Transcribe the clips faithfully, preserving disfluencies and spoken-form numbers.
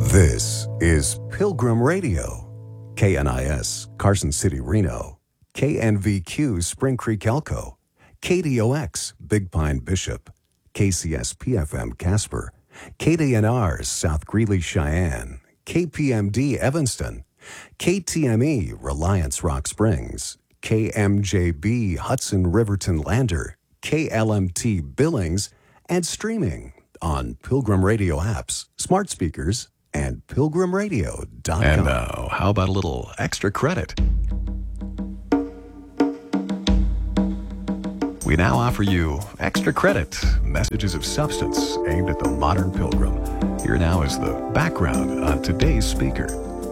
This is Pilgrim Radio, K N I S, Carson City, Reno, K N V Q, Spring Creek, Elko, K D O X, Big Pine, Bishop, K C S P F M, Casper, K D N R, South Greeley, Cheyenne, K P M D, Evanston, K T M E, Reliance, Rock Springs, K M J B, Hudson, Riverton, Lander, K L M T, Billings, and streaming on Pilgrim Radio apps, smart speakers, and pilgrim radio dot com. And now, how about a little extra credit? We now offer you extra credit, messages of substance aimed at the modern pilgrim. Here now is the background on today's speaker.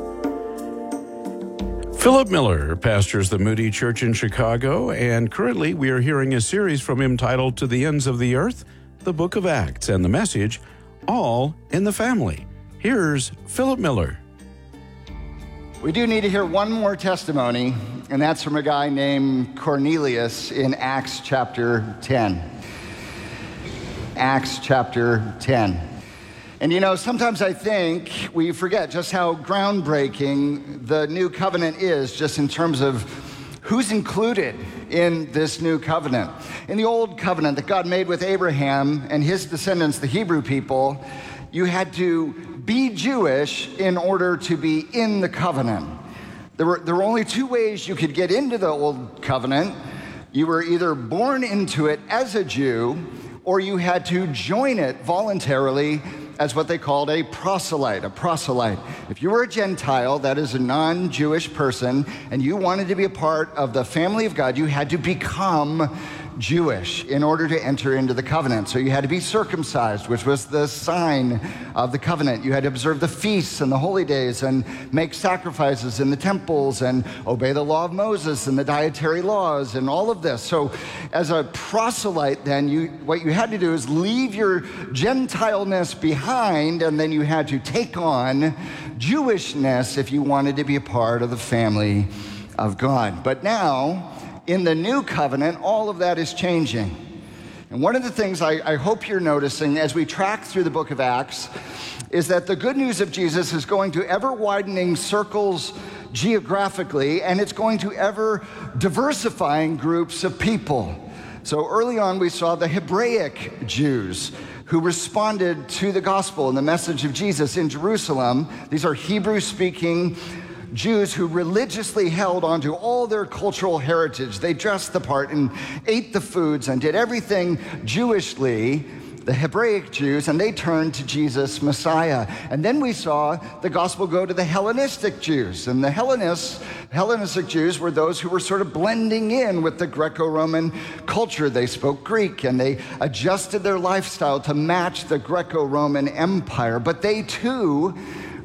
Philip Miller pastors the Moody Church in Chicago, and currently we are hearing a series from him titled To the Ends of the Earth, the Book of Acts, and the message, All in the Family. Here's Philip Miller. We do need to hear one more testimony, and that's from a guy named Cornelius in Acts chapter ten. Acts chapter ten. And you know, sometimes I think we forget just how groundbreaking the new covenant is, just in terms of who's included in this new covenant. In the old covenant that God made with Abraham and his descendants, the Hebrew people, you had to be Jewish in order to be in the covenant. There were, there were only two ways you could get into the old covenant. You were either born into it as a Jew, or you had to join it voluntarily as what they called a proselyte, a proselyte. If you were a Gentile, that is a non-Jewish person, and you wanted to be a part of the family of God, you had to become Jewish in order to enter into the covenant. So you had to be circumcised, which was the sign of the covenant. You had to observe the feasts and the holy days and make sacrifices in the temples and obey the law of Moses and the dietary laws and all of this. So as a proselyte, then, you what you had to do is leave your Gentileness behind, and then you had to take on Jewishness if you wanted to be a part of the family of God. But now, in the new covenant, all of that is changing. And one of the things I, I hope you're noticing as we track through the book of Acts is that the good news of Jesus is going to ever widening circles geographically, and it's going to ever diversifying groups of people. So early on, we saw the Hebraic Jews who responded to the gospel and the message of Jesus in Jerusalem. These are Hebrew-speaking Jews who religiously held onto all their cultural heritage. They dressed the part and ate the foods and did everything Jewishly, the Hebraic Jews, and they turned to Jesus, Messiah. And then we saw the gospel go to the Hellenistic Jews. And the Hellenists, Hellenistic Jews were those who were sort of blending in with the Greco-Roman culture. They spoke Greek, and they adjusted their lifestyle to match the Greco-Roman Empire. But they too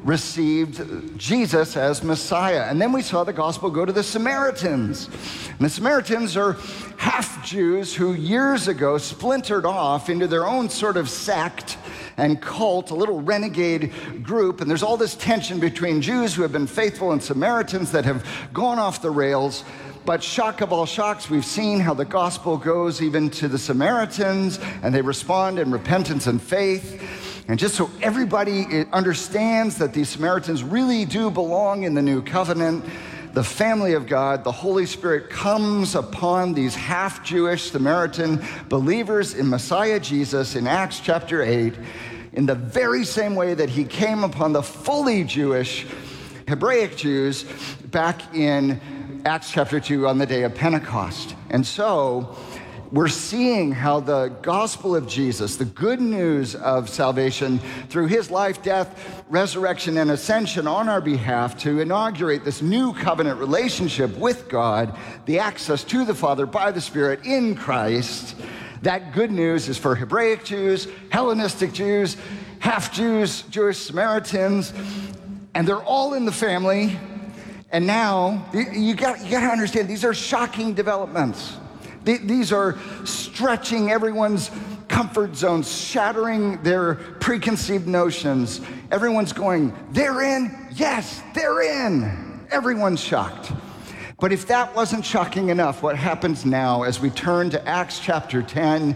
received Jesus as Messiah. And then we saw the gospel go to the Samaritans. And the Samaritans are half Jews who years ago splintered off into their own sort of sect and cult, a little renegade group. And there's all this tension between Jews who have been faithful and Samaritans that have gone off the rails. But shock of all shocks, we've seen how the gospel goes even to the Samaritans, and they respond in repentance and faith. And just so everybody understands that these Samaritans really do belong in the new covenant, the family of God, the Holy Spirit comes upon these half-Jewish Samaritan believers in Messiah Jesus in Acts chapter eight, in the very same way that he came upon the fully Jewish Hebraic Jews back in Acts chapter two on the day of Pentecost. And so we're seeing how the gospel of Jesus, the good news of salvation through his life, death, resurrection, and ascension on our behalf to inaugurate this new covenant relationship with God, the access to the Father by the Spirit in Christ. That good news is for Hebraic Jews, Hellenistic Jews, half-Jews, Jewish Samaritans, and they're all in the family. And now, you got, you got to understand, these are shocking developments. These are stretching everyone's comfort zones, shattering their preconceived notions. Everyone's going, they're in? Yes, they're in. Everyone's shocked. But if that wasn't shocking enough, what happens now as we turn to Acts chapter ten,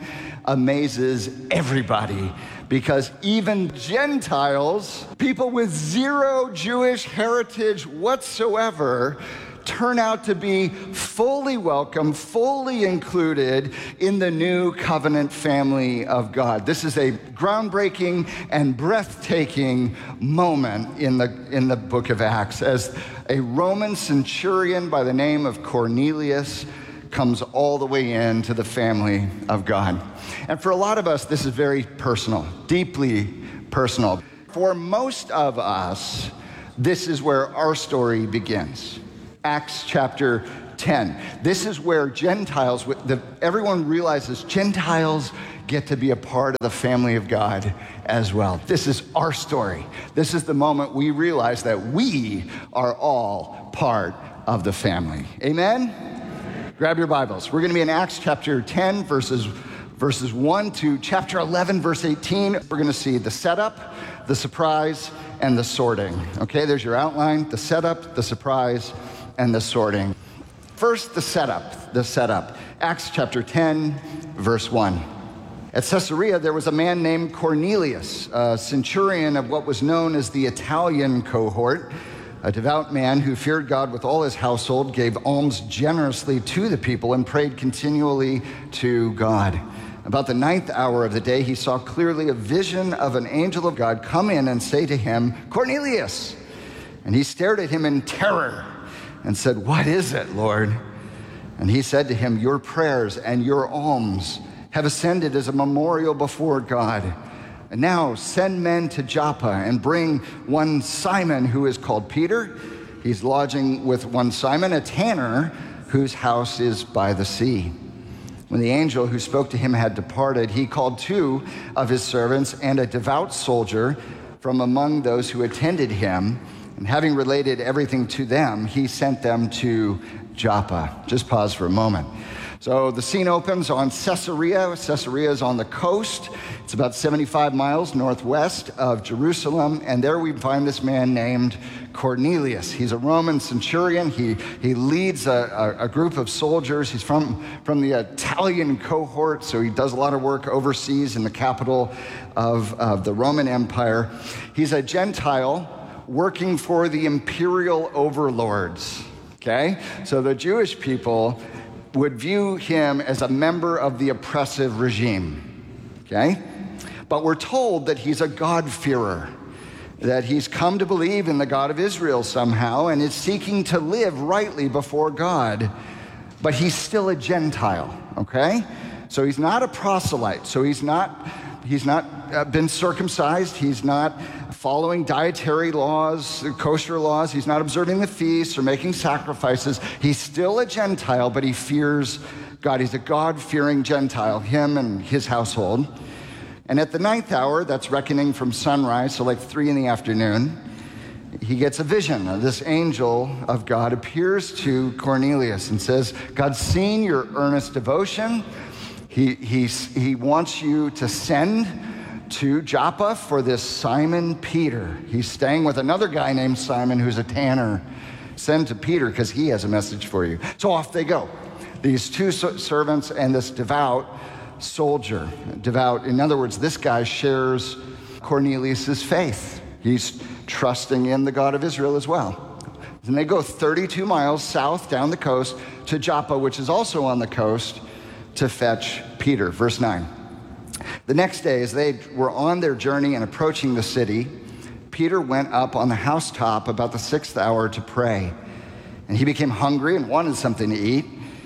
amazes everybody, because even Gentiles, people with zero Jewish heritage whatsoever, turn out to be fully welcome, fully included in the new covenant family of God. This is a groundbreaking and breathtaking moment in the, in the book of Acts, as a Roman centurion by the name of Cornelius comes all the way into the family of God. And for a lot of us, this is very personal, deeply personal. For most of us, this is where our story begins. Acts chapter ten. This is where Gentiles, the, everyone realizes Gentiles get to be a part of the family of God as well. This is our story. This is the moment we realize that we are all part of the family. Amen? Grab your Bibles. We're going to be in Acts chapter ten, verses, verses one to chapter eleven, verse eighteen. We're going to see the setup, the surprise, and the sorting. Okay, there's your outline. The setup, the surprise, and the sorting. First, the setup, the setup. Acts chapter ten, verse one. At Caesarea, there was a man named Cornelius, a centurion of what was known as the Italian cohort, a devout man who feared God with all his household, gave alms generously to the people, and prayed continually to God. About the ninth hour of the day, he saw clearly a vision of an angel of God come in and say to him, "Cornelius!" And he stared at him in terror and said, "What is it, Lord?" And he said to him, "Your prayers and your alms have ascended as a memorial before God. And now send men to Joppa and bring one Simon, who is called Peter. He's lodging with one Simon, a tanner, whose house is by the sea." When the angel who spoke to him had departed, he called two of his servants and a devout soldier from among those who attended him. And having related everything to them, he sent them to Joppa. Just pause for a moment. So the scene opens on Caesarea. Caesarea is on the coast. It's about seventy-five miles northwest of Jerusalem. And there we find this man named Cornelius. He's a Roman centurion. He, he leads a, a, a group of soldiers. He's from, from the Italian cohort, so he does a lot of work overseas in the capital of, of the Roman Empire. He's a Gentile working for the imperial overlords, okay? So the Jewish people would view him as a member of the oppressive regime, okay? But we're told that he's a God-fearer, that he's come to believe in the God of Israel somehow and is seeking to live rightly before God, but he's still a Gentile, okay? So he's not a proselyte, so he's not, he's not uh, been circumcised, he's not following dietary laws, kosher laws. He's not observing the feasts or making sacrifices. He's still a Gentile, but he fears God. He's a God-fearing Gentile, him and his household. And at the ninth hour, that's reckoning from sunrise, so like three in the afternoon, he gets a vision. This angel of God appears to Cornelius and says, "God's seen your earnest devotion. He, he's, he wants you to send to Joppa for this Simon Peter. He's staying with another guy named Simon who's a tanner. Send to Peter because he has a message for you." So off they go. These two servants and this devout soldier. Devout, in other words, this guy shares Cornelius's faith. He's trusting in the God of Israel as well. And they go thirty-two miles south down the coast to Joppa, which is also on the coast, to fetch Peter. Verse nine. The next day, as they were on their journey and approaching the city, Peter went up on the housetop about the sixth hour to pray. And he became hungry and wanted something to eat.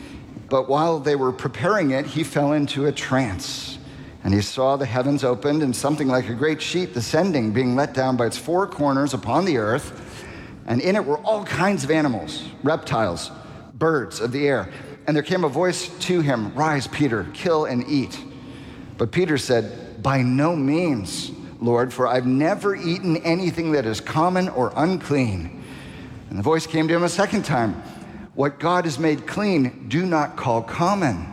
But while they were preparing it, he fell into a trance. And he saw the heavens opened and something like a great sheet descending, being let down by its four corners upon the earth. And in it were all kinds of animals, reptiles, birds of the air. And there came a voice to him, "Rise, Peter, kill and eat." But Peter said, "By no means, Lord, for I've never eaten anything that is common or unclean." And the voice came to him a second time, "What God has made clean, do not call common."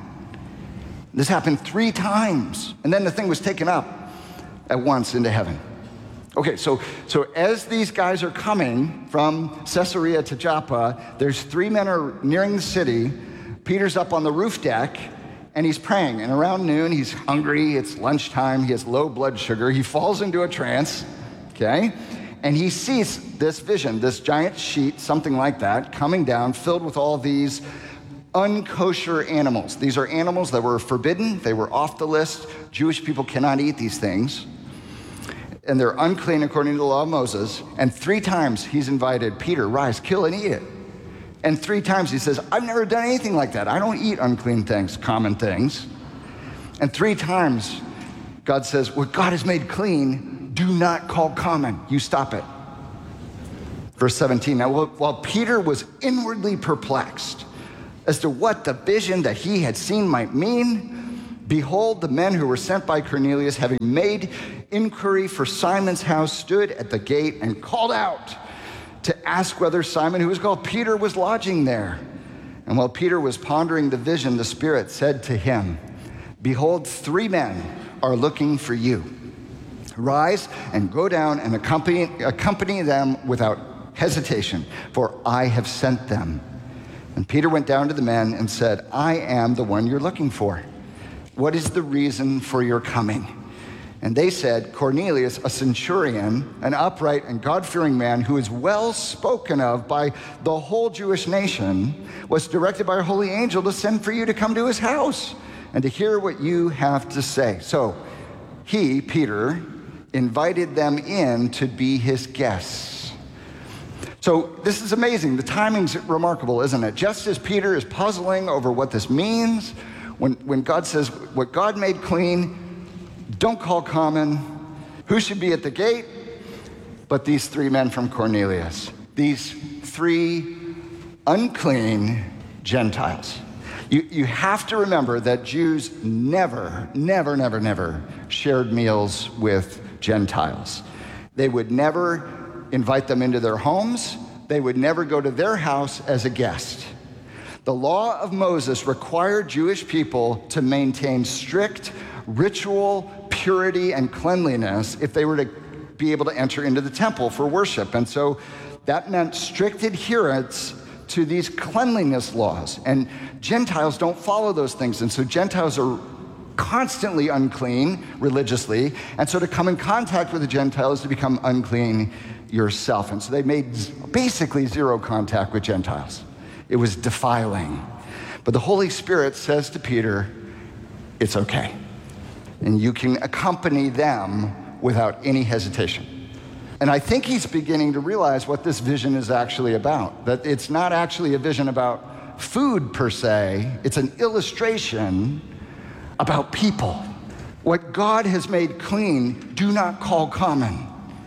This happened three times, and then the thing was taken up at once into heaven. Okay, so, so as these guys are coming from Caesarea to Joppa, there's three men are nearing the city. Peter's up on the roof deck, and he's praying. And around noon, he's hungry, it's lunchtime, he has low blood sugar, he falls into a trance, okay? And he sees this vision, this giant sheet, something like that, coming down, filled with all these unkosher animals. These are animals that were forbidden, they were off the list. Jewish people cannot eat these things. And they're unclean according to the law of Moses. And three times he's invited, Peter, rise, kill and eat it. And three times he says, I've never done anything like that. I don't eat unclean things, common things. And three times God says, what God has made clean, do not call common. You stop it. Verse seventeen, now while Peter was inwardly perplexed as to what the vision that he had seen might mean, behold, the men who were sent by Cornelius, having made inquiry for Simon's house, stood at the gate and called out to ask whether Simon, who was called Peter, was lodging there. And while Peter was pondering the vision, the Spirit said to him, behold, three men are looking for you. Rise and go down and accompany, accompany them without hesitation, for I have sent them. And Peter went down to the men and said, I am the one you're looking for. What is the reason for your coming? And they said, Cornelius, a centurion, an upright and God-fearing man who is well spoken of by the whole Jewish nation, was directed by a holy angel to send for you to come to his house and to hear what you have to say. So he, Peter, invited them in to be his guests. So this is amazing. The timing's remarkable, isn't it? Just as Peter is puzzling over what this means, when, when God says, what God made clean, don't call common. Who should be at the gate? But these three men from Cornelius. These three unclean Gentiles. You, you have to remember that Jews never, never, never, never shared meals with Gentiles. They would never invite them into their homes. They would never go to their house as a guest. The law of Moses required Jewish people to maintain strict ritual purity and cleanliness if they were to be able to enter into the temple for worship. And so that meant strict adherence to these cleanliness laws. And Gentiles don't follow those things. And so Gentiles are constantly unclean religiously. And so to come in contact with a Gentile is to become unclean yourself. And so they made basically zero contact with Gentiles. It was defiling. But the Holy Spirit says to Peter, it's okay. And you can accompany them without any hesitation. And I think he's beginning to realize what this vision is actually about, that it's not actually a vision about food per se, it's an illustration about people. What God has made clean, do not call common.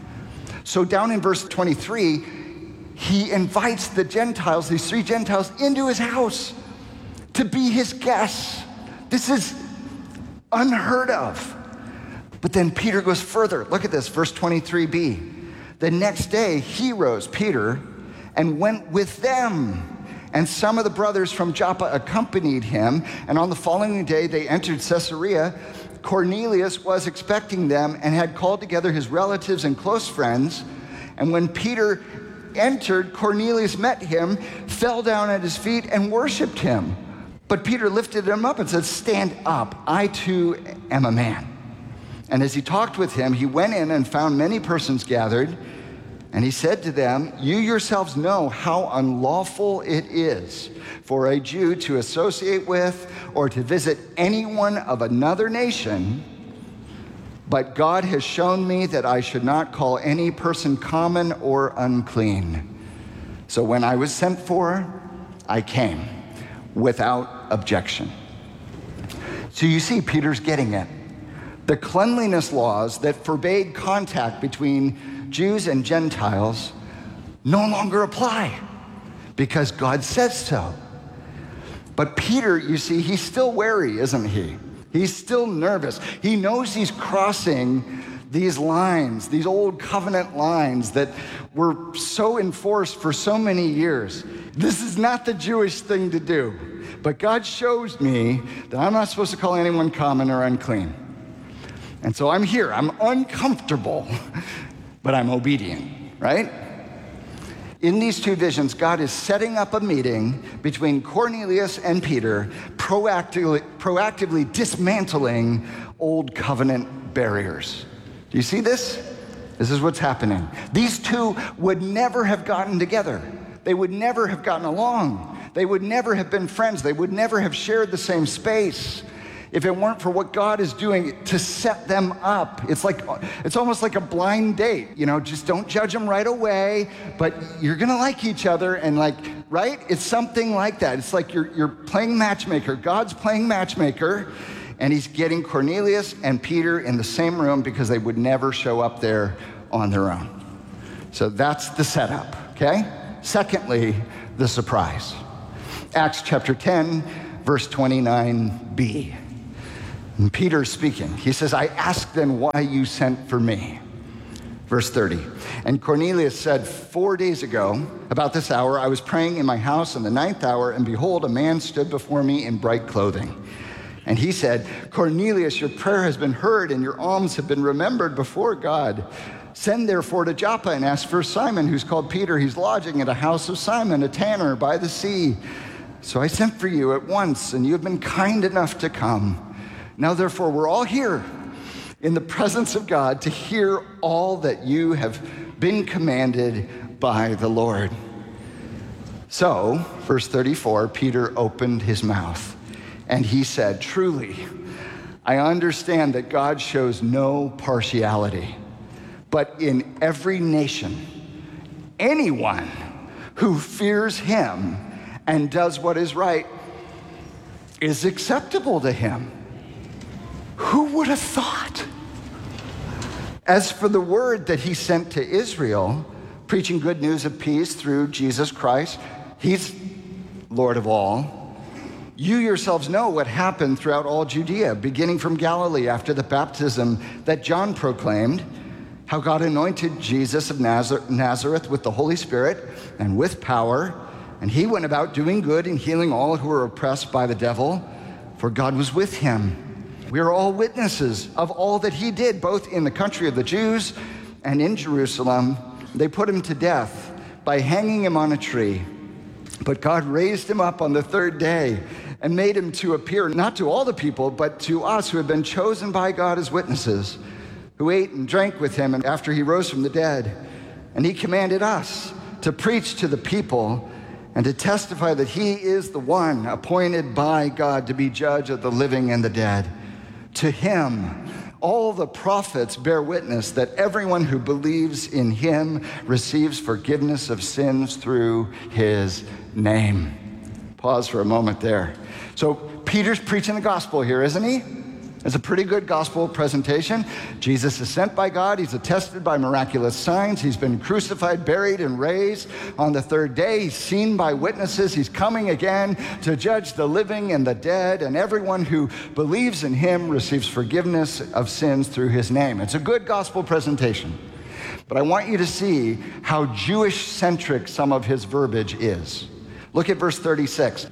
So down in verse twenty-three, he invites the Gentiles, these three Gentiles, into his house to be his guests. This is unheard of. But then Peter goes further. Look at this, verse twenty-three b. The next day he rose, Peter, and went with them. And some of the brothers from Joppa accompanied him. And on the following day they entered Caesarea. Cornelius was expecting them and had called together his relatives and close friends. And when Peter entered, Cornelius met him, fell down at his feet, and worshiped him. But Peter lifted him up and said, stand up, I too am a man. And as he talked with him, he went in and found many persons gathered. And he said to them, you yourselves know how unlawful it is for a Jew to associate with or to visit anyone of another nation. But God has shown me that I should not call any person common or unclean. So when I was sent for, I came without objection. So you see, Peter's getting it. The cleanliness laws that forbade contact between Jews and Gentiles no longer apply because God says so. But Peter, you see, he's still wary, isn't he? He's still nervous. He knows he's crossing these lines, these old covenant lines that were so enforced for so many years. This is not the Jewish thing to do. But God shows me that I'm not supposed to call anyone common or unclean. And so I'm here. I'm uncomfortable, but I'm obedient, right? In these two visions, God is setting up a meeting between Cornelius and Peter, proactively, proactively dismantling old covenant barriers. Do you see this? This is what's happening. These two would never have gotten together. They would never have gotten along. They would never have been friends. They would never have shared the same space if it weren't for what God is doing to set them up. It's like, it's almost like a blind date. You know, just don't judge them right away, but you're gonna like each other, and like, right? It's something like that. It's like you're, you're playing matchmaker. God's playing matchmaker, and he's getting Cornelius and Peter in the same room because they would never show up there on their own. So that's the setup, okay? Secondly, the surprise. Acts chapter ten, verse twenty-nine b. And Peter's speaking. He says, I asked then why you sent for me. Verse thirty. And Cornelius said, four days ago, about this hour, I was praying in my house in the ninth hour, and behold, a man stood before me in bright clothing. And he said, Cornelius, your prayer has been heard, and your alms have been remembered before God. Send therefore to Joppa and ask for Simon, who's called Peter. He's lodging at a house of Simon, a tanner by the sea. So I sent for you at once, and you have been kind enough to come. Now, therefore, we're all here in the presence of God to hear all that you have been commanded by the Lord. So, verse thirty-four, Peter opened his mouth, and he said, truly, I understand that God shows no partiality, but in every nation, anyone who fears him and does what is right is acceptable to him. Who would have thought? As for the word that he sent to Israel, preaching good news of peace through Jesus Christ, he's Lord of all. You yourselves know what happened throughout all Judea, beginning from Galilee after the baptism that John proclaimed, how God anointed Jesus of Nazareth with the Holy Spirit and with power, and he went about doing good and healing all who were oppressed by the devil, for God was with him. We are all witnesses of all that he did, both in the country of the Jews and in Jerusalem. They put him to death by hanging him on a tree. But God raised him up on the third day and made him to appear not to all the people, but to us who had been chosen by God as witnesses, who ate and drank with him and after he rose from the dead. And he commanded us to preach to the people and to testify that he is the one appointed by God to be judge of the living and the dead. To him, all the prophets bear witness that everyone who believes in him receives forgiveness of sins through his name. Pause for a moment there. So Peter's preaching the gospel here, isn't he? It's a pretty good gospel presentation. Jesus is sent by God. He's attested by miraculous signs. He's been crucified, buried, and raised on the third day. He's seen by witnesses. He's coming again to judge the living and the dead, and everyone who believes in him receives forgiveness of sins through his name. It's a good gospel presentation. But I want you to see how Jewish-centric some of his verbiage is. Look at verse thirty-six.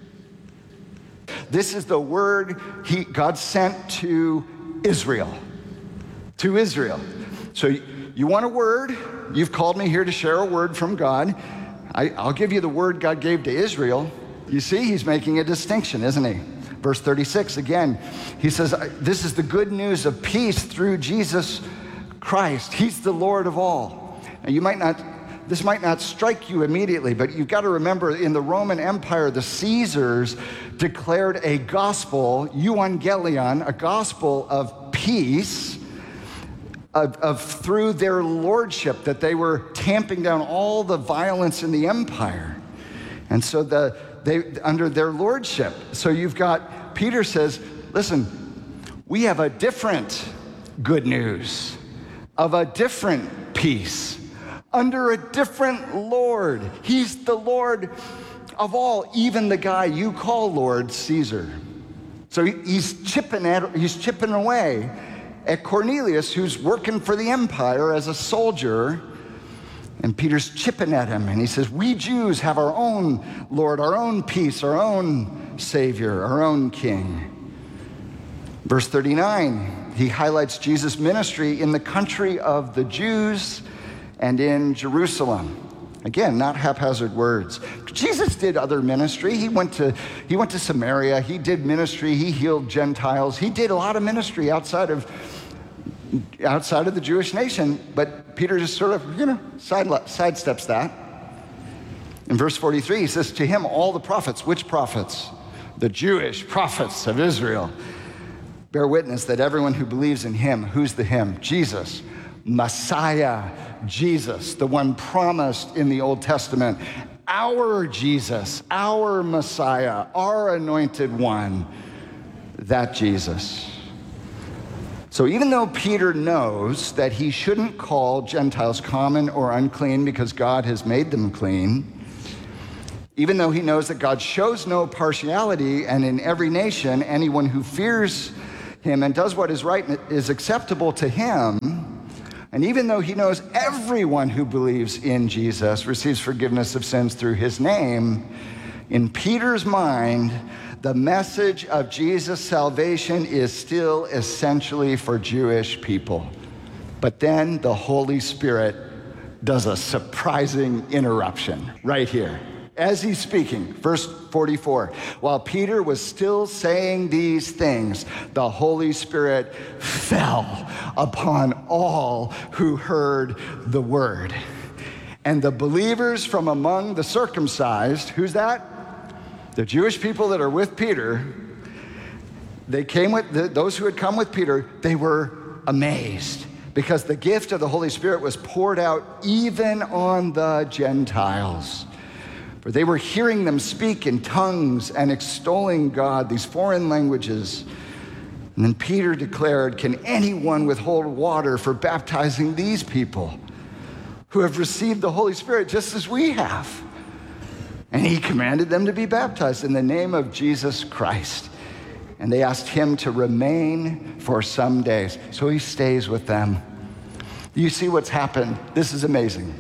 This is the word he, God sent to Israel. To Israel. So you want a word? You've called me here to share a word from God. I, I'll give you the word God gave to Israel. You see, he's making a distinction, isn't he? Verse thirty-six, again, he says, this is the good news of peace through Jesus Christ. He's the Lord of all. And you might not, this might not strike you immediately, but you've got to remember in the Roman Empire, the Caesars declared a gospel, euangelion, a gospel of peace of, of through their lordship, that they were tamping down all the violence in the empire. And so the they under their lordship. So you've got, Peter says, listen, we have a different good news of a different peace under a different Lord. He's the Lord of all, even the guy you call Lord, Caesar. So he's chipping at, he's chipping away at Cornelius, who's working for the empire as a soldier, and Peter's chipping at him, and he says, we Jews have our own Lord, our own peace, our own Savior, our own King. Verse thirty-nine, he highlights Jesus' ministry in the country of the Jews and in Jerusalem. Again, not haphazard words. Jesus did other ministry. He went to he went to Samaria. He did ministry. He healed Gentiles. He did a lot of ministry outside of outside of the Jewish nation. But Peter just sort of, you know, side, sidesteps that. In verse forty-three, he says, to him all the prophets, which prophets? The Jewish prophets of Israel bear witness that everyone who believes in him, who's the him? Jesus, Messiah, Jesus, the one promised in the Old Testament, our Jesus, our Messiah, our anointed one, that Jesus. So even though Peter knows that he shouldn't call Gentiles common or unclean because God has made them clean, even though he knows that God shows no partiality, and in every nation, anyone who fears him and does what is right is acceptable to him, and even though he knows everyone who believes in Jesus receives forgiveness of sins through his name, in Peter's mind, the message of Jesus' salvation is still essentially for Jewish people. But then the Holy Spirit does a surprising interruption right here. As he's speaking, verse forty-four, while Peter was still saying these things, the Holy Spirit fell upon all who heard the word. And the believers from among the circumcised, who's that? The Jewish people that are with Peter, they came with, the, those who had come with Peter, they were amazed because the gift of the Holy Spirit was poured out even on the Gentiles. For they were hearing them speak in tongues and extolling God, these foreign languages. And then Peter declared, can anyone withhold water for baptizing these people who have received the Holy Spirit just as we have? And he commanded them to be baptized in the name of Jesus Christ. And they asked him to remain for some days. So he stays with them. You see what's happened? This is amazing.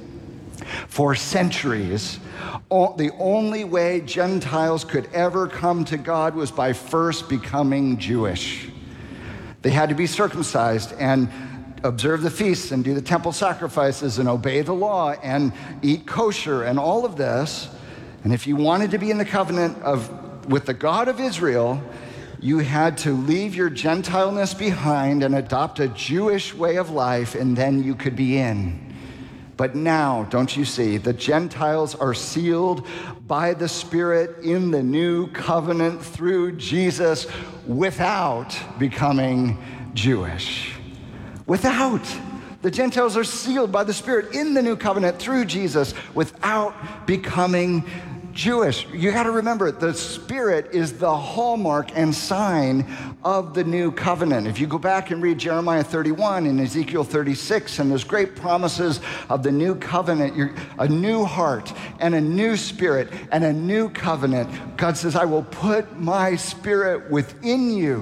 For centuries, the only way Gentiles could ever come to God was by first becoming Jewish. They had to be circumcised and observe the feasts and do the temple sacrifices and obey the law and eat kosher and all of this. And if you wanted to be in the covenant of with the God of Israel, you had to leave your Gentileness behind and adopt a Jewish way of life, and then you could be in. But now, don't you see, the Gentiles are sealed by the Spirit in the new covenant through Jesus without becoming Jewish. Without. The Gentiles are sealed by the Spirit in the new covenant through Jesus without becoming Jewish. You got to remember, the Spirit is the hallmark and sign of the new covenant. If you go back and read Jeremiah thirty-one and Ezekiel thirty-six, and those great promises of the new covenant, you're, a new heart and a new spirit and a new covenant. God says, I will put my Spirit within you.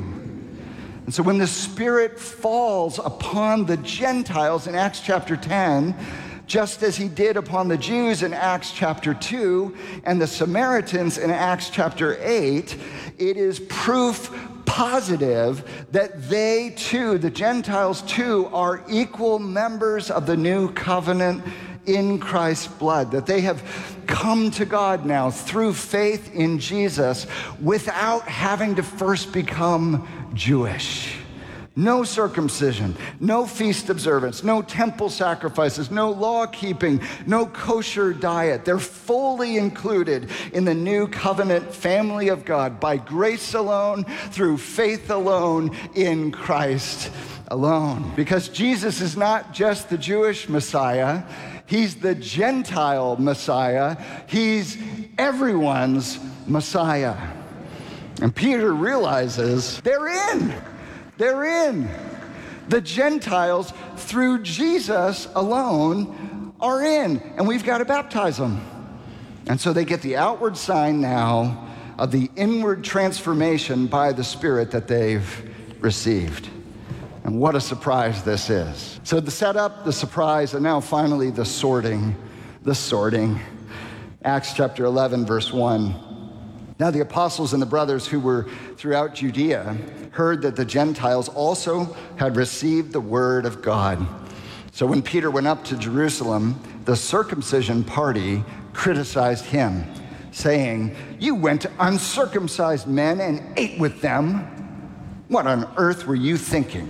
And so when the Spirit falls upon the Gentiles in Acts chapter ten, just as he did upon the Jews in Acts chapter two and the Samaritans in Acts chapter eight, it is proof positive that they too, the Gentiles too, are equal members of the new covenant in Christ's blood, that they have come to God now through faith in Jesus without having to first become Jewish. No circumcision, no feast observance, no temple sacrifices, no law keeping, no kosher diet. They're fully included in the new covenant family of God by grace alone, through faith alone, in Christ alone. Because Jesus is not just the Jewish Messiah, he's the Gentile Messiah. He's everyone's Messiah. And Peter realizes they're in. They're in. The Gentiles, through Jesus alone, are in. And we've got to baptize them. And so they get the outward sign now of the inward transformation by the Spirit that they've received. And what a surprise this is. So the setup, the surprise, and now finally the sorting. The sorting. Acts chapter eleven, verse one. Now the apostles and the brothers who were throughout Judea heard that the Gentiles also had received the word of God. So when Peter went up to Jerusalem, the circumcision party criticized him, saying, "You went to uncircumcised men and ate with them. What on earth were you thinking?"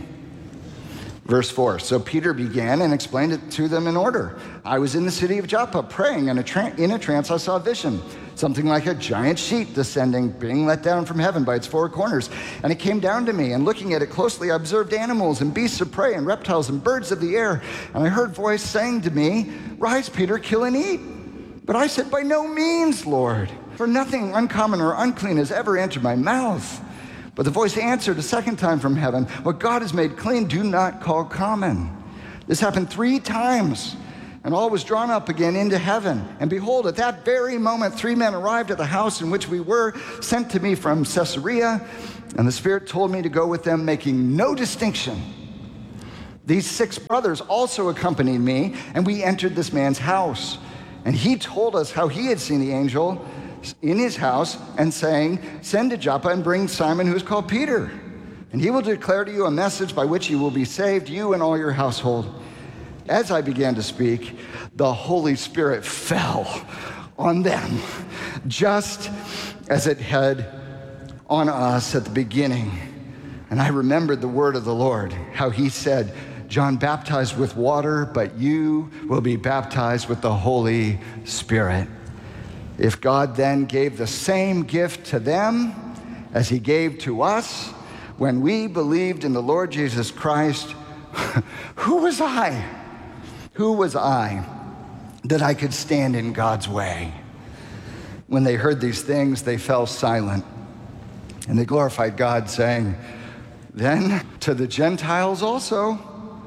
Verse four, so Peter began and explained it to them in order. "I was in the city of Joppa praying, and a tra- in a trance I saw a vision, something like a giant sheet descending, being let down from heaven by its four corners. And it came down to me, and looking at it closely, I observed animals and beasts of prey and reptiles and birds of the air. And I heard a voice saying to me, 'Rise, Peter, kill and eat.' But I said, 'By no means, Lord, for nothing uncommon or unclean has ever entered my mouth.' But the voice answered a second time from heaven, 'What God has made clean, do not call common.' This happened three times, and all was drawn up again into heaven. And behold, at that very moment, three men arrived at the house in which we were, sent to me from Caesarea, and the Spirit told me to go with them, making no distinction. These six brothers also accompanied me, and we entered this man's house. And he told us how he had seen the angel in his house and saying, 'Send to Joppa and bring Simon, who is called Peter. And he will declare to you a message by which you will be saved, you and all your household.' As I began to speak, the Holy Spirit fell on them, just as it had on us at the beginning. And I remembered the word of the Lord, how he said, 'John baptized with water, but you will be baptized with the Holy Spirit.' If God then gave the same gift to them as he gave to us when we believed in the Lord Jesus Christ, who was I? Who was I that I could stand in God's way?" When they heard these things, they fell silent, and they glorified God, saying, "Then to the Gentiles also,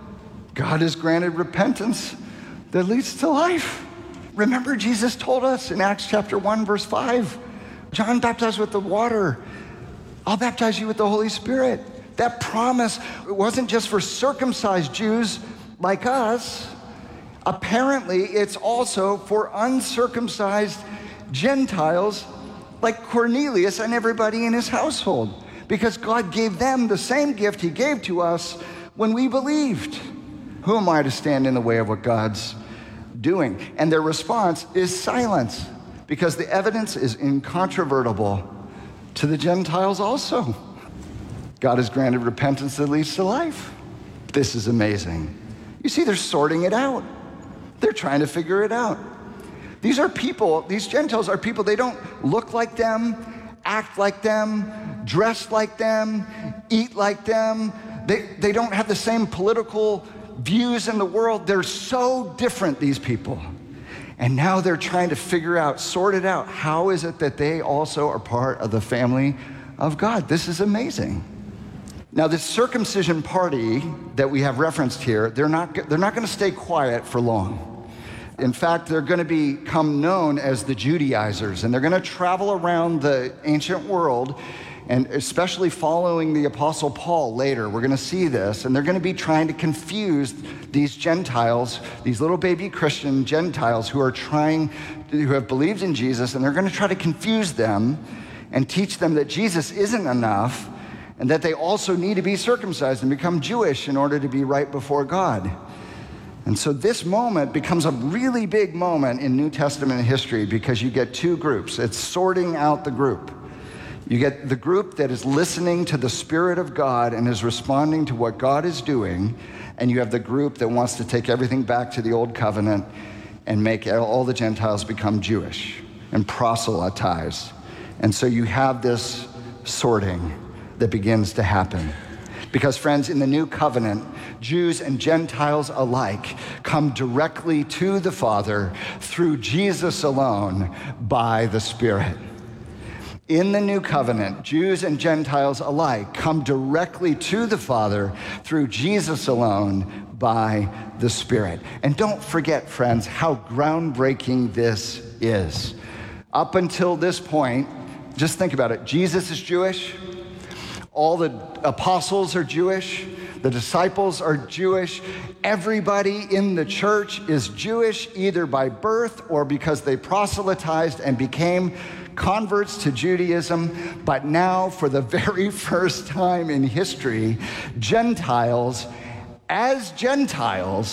God has granted repentance that leads to life." Remember, Jesus told us in Acts chapter one, verse five, John baptized with the water. I'll baptize you with the Holy Spirit. That promise, it wasn't just for circumcised Jews like us. Apparently, it's also for uncircumcised Gentiles like Cornelius and everybody in his household, because God gave them the same gift he gave to us when we believed. Who am I to stand in the way of what God's doing? And their response is silence, because the evidence is incontrovertible to the Gentiles also. God has granted repentance that leads to life. This is amazing. You see, they're sorting it out. They're trying to figure it out. These are people, these Gentiles are people, they don't look like them, act like them, dress like them, eat like them. They, they don't have the same political views in the world. They're so different, these people. And now they're trying to figure out, sort it out. How is it that they also are part of the family of God? This is amazing. Now, this circumcision party that we have referenced here, they're not, they're not going to stay quiet for long. In fact, they're going to become known as the Judaizers, and they're going to travel around the ancient world, and especially following the Apostle Paul later. We're going to see this, and they're going to be trying to confuse these Gentiles, these little baby Christian Gentiles who are trying, who have believed in Jesus, and they're going to try to confuse them and teach them that Jesus isn't enough, and that they also need to be circumcised and become Jewish in order to be right before God. And so this moment becomes a really big moment in New Testament history, because you get two groups. It's sorting out the group. You get the group that is listening to the Spirit of God and is responding to what God is doing, and you have the group that wants to take everything back to the old covenant and make all the Gentiles become Jewish and proselytize. And so you have this sorting that begins to happen. Because, friends, in the new covenant, Jews and Gentiles alike come directly to the Father through Jesus alone by the Spirit. In the new covenant, Jews and Gentiles alike come directly to the Father through Jesus alone by the Spirit. And don't forget, friends, how groundbreaking this is. Up until this point, just think about it. Jesus is Jewish. All the apostles are Jewish. The disciples are Jewish. Everybody in the church is Jewish, either by birth or because they proselytized and became converts to Judaism. But now, for the very first time in history, Gentiles, as Gentiles,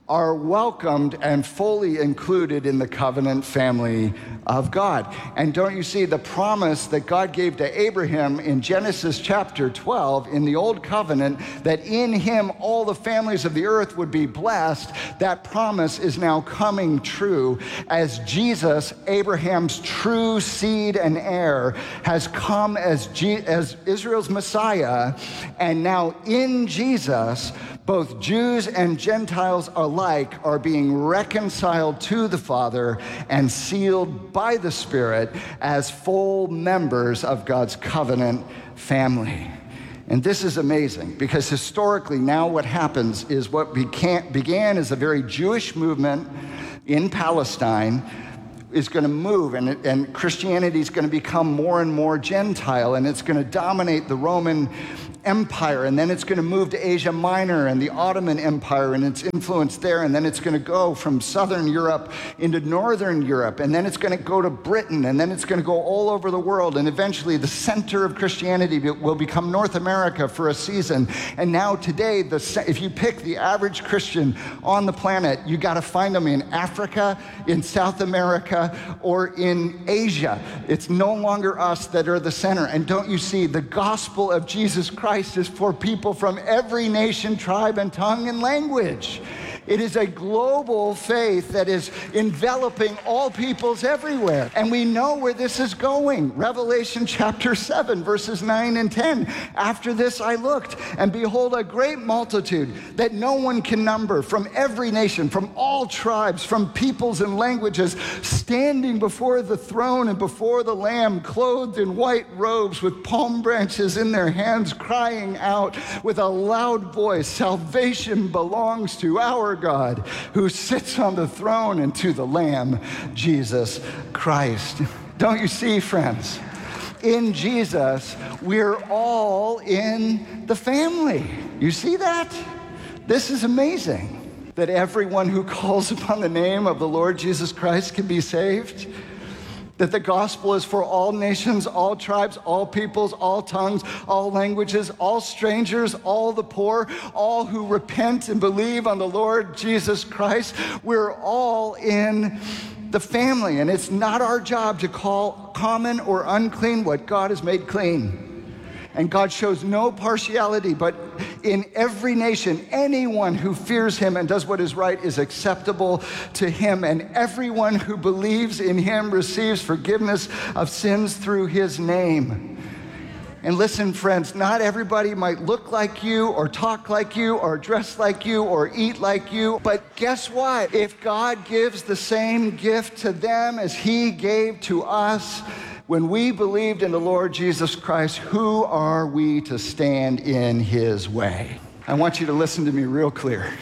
are welcomed and fully included in the covenant family of God. And don't you see the promise that God gave to Abraham in Genesis chapter twelve in the Old Covenant, that in him all the families of the earth would be blessed? That promise is now coming true as Jesus, Abraham's true seed and heir, has come as, G- as Israel's Messiah. And now in Jesus, both Jews and Gentiles alike are being reconciled to the Father and sealed by the Spirit as full members of God's covenant family. And this is amazing because historically now what happens is what began, began as a very Jewish movement in Palestine is going to move, and, and Christianity is going to become more and more Gentile, and it's going to dominate the Roman Empire, and then it's going to move to Asia Minor and the Ottoman Empire and its influence there, and then it's going to go from Southern Europe into Northern Europe, and then it's going to go to Britain, and then it's going to go all over the world, and eventually the center of Christianity will become North America for a season. And now today, the, if you pick the average Christian on the planet, you got to find them in Africa, in South America, or in Asia. It's no longer us that are the center. And don't you see, the gospel of Jesus Christ Christ is for people from every nation, tribe, and tongue and language. It is a global faith that is enveloping all peoples everywhere. And we know where this is going. Revelation chapter seven, verses nine and ten. After this I looked, and behold, a great multitude that no one can number, from every nation, from all tribes, from peoples and languages, standing before the throne and before the Lamb, clothed in white robes with palm branches in their hands, crying out with a loud voice, salvation belongs to our God, who sits on the throne, and to the Lamb, Jesus Christ. Don't you see, friends? In Jesus, we're all in the family. You see that? This is amazing, that everyone who calls upon the name of the Lord Jesus Christ can be saved. That the gospel is for all nations, all tribes, all peoples, all tongues, all languages, all strangers, all the poor, all who repent and believe on the Lord Jesus Christ. We're all in the family, and it's not our job to call common or unclean what God has made clean. And God shows no partiality, but in every nation, anyone who fears him and does what is right is acceptable to him. And everyone who believes in him receives forgiveness of sins through his name. And listen, friends, not everybody might look like you or talk like you or dress like you or eat like you. But guess what? If God gives the same gift to them as he gave to us, when we believed in the Lord Jesus Christ, who are we to stand in his way? I want you to listen to me real clear.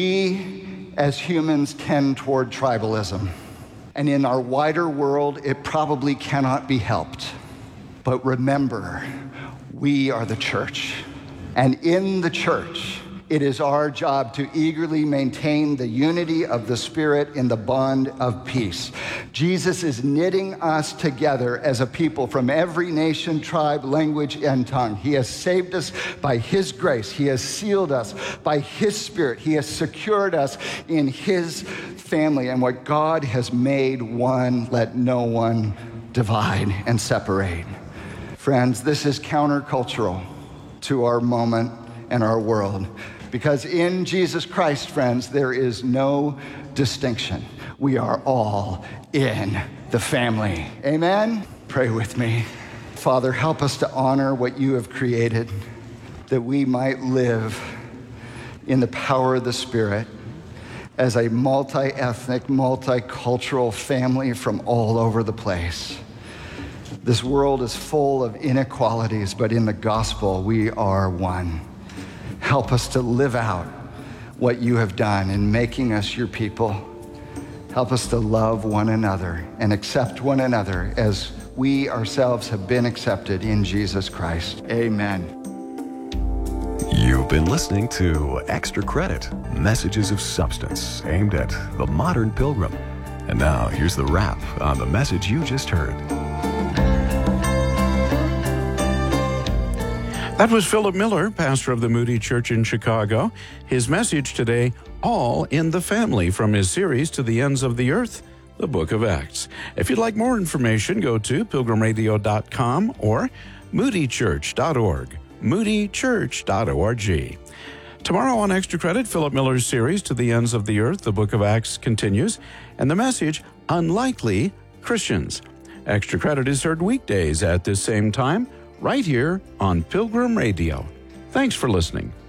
We as humans tend toward tribalism. And in our wider world, it probably cannot be helped. But remember, we are the church. And in the church, it is our job to eagerly maintain the unity of the Spirit in the bond of peace. Jesus is knitting us together as a people from every nation, tribe, language, and tongue. He has saved us by his grace. He has sealed us by his Spirit. He has secured us in his family. And what God has made one, let no one divide and separate. Friends, this is countercultural to our moment and our world. Because in Jesus Christ, friends, there is no distinction. We are all in the family. Amen? Pray with me. Father, help us to honor what you have created, that we might live in the power of the Spirit as a multi-ethnic, multicultural family from all over the place. This world is full of inequalities, but in the gospel, we are one. Help us to live out what you have done in making us your people. Help us to love one another and accept one another as we ourselves have been accepted in Jesus Christ. Amen. You've been listening to Extra Credit, Messages of Substance, aimed at the modern pilgrim. And now here's the wrap on the message you just heard. That was Philip Miller, pastor of the Moody Church in Chicago. His message today, All in the Family from his series To the Ends of the Earth, the Book of Acts. If you'd like more information, go to pilgrim radio dot com or moody church dot org, moody church dot org. Tomorrow on Extra Credit, Philip Miller's series To the Ends of the Earth, the Book of Acts continues, and the message, Unlikely Christians. Extra Credit is heard weekdays at this same time, right here on Pilgrim Radio. Thanks for listening.